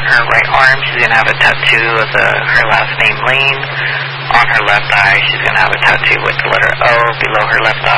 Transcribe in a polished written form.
her right arm, she's going to have a tattoo of her last name, Lane. On her left eye, she's going to have a tattoo with the letter O. Below her left